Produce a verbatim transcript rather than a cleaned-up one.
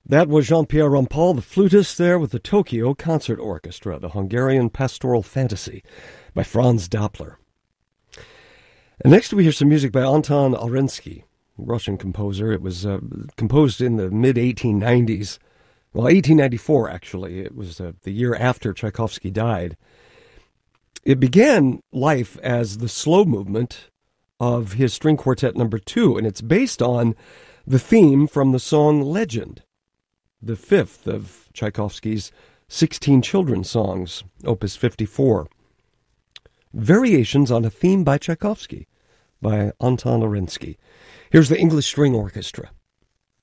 That was Jean-Pierre Rampal, the flutist there with the Tokyo Concert Orchestra, the Hungarian Pastoral Fantasy by Franz Doppler. And next we hear some music by Anton Arensky, Russian composer. It was uh, composed in the mid eighteen nineties. Well, eighteen ninety-four, actually. It was uh, the year after Tchaikovsky died. It began life as the slow movement of his string quartet number two, and it's based on the theme from the song Legend, the fifth of Tchaikovsky's sixteen children's songs, Opus fifty-four. Variations on a Theme by Tchaikovsky by Anton Arensky. Here's the English String Orchestra.